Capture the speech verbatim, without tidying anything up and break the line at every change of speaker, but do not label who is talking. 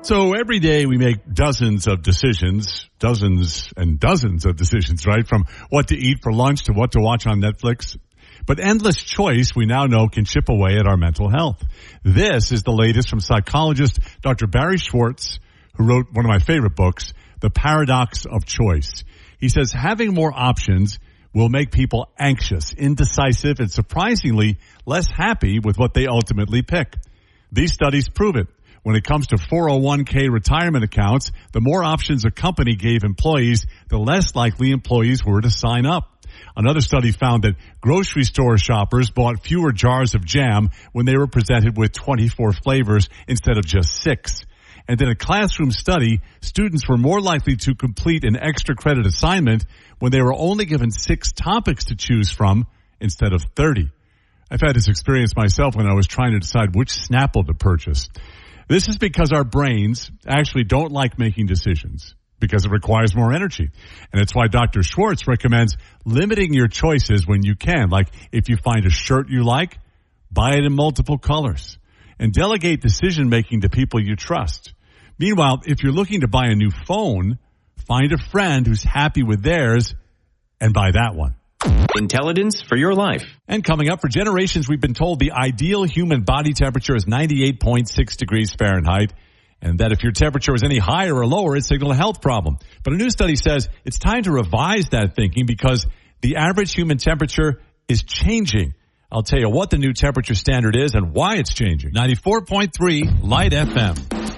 So every day we make dozens of decisions, dozens and dozens of decisions, right? From what to eat for lunch to what to watch on Netflix. But endless choice, we now know, can chip away at our mental health. This is the latest from psychologist Doctor Barry Schwartz, who wrote one of my favorite books, The Paradox of Choice. He says having more options will make people anxious, indecisive, and surprisingly less happy with what they ultimately pick. These studies prove it. When it comes to four oh one k retirement accounts, the more options a company gave employees, the less likely employees were to sign up. Another study found that grocery store shoppers bought fewer jars of jam when they were presented with twenty-four flavors instead of just six. And in a classroom study, students were more likely to complete an extra credit assignment when they were only given six topics to choose from instead of thirty. I've had this experience myself when I was trying to decide which Snapple to purchase. This is because our brains actually don't like making decisions because it requires more energy. And it's why Doctor Schwartz recommends limiting your choices when you can. Like if you find a shirt you like, buy it in multiple colors. And delegate decision-making to people you trust. Meanwhile, if you're looking to buy a new phone, find a friend who's happy with theirs and buy that one.
Intelligence for your life.
And coming up, for generations, we've been told the ideal human body temperature is ninety-eight point six degrees Fahrenheit, and that if your temperature is any higher or lower, it signals a health problem. But a new study says it's time to revise that thinking because the average human temperature is changing. I'll tell you what the new temperature standard is and why it's changing. ninety-four point three Light F M.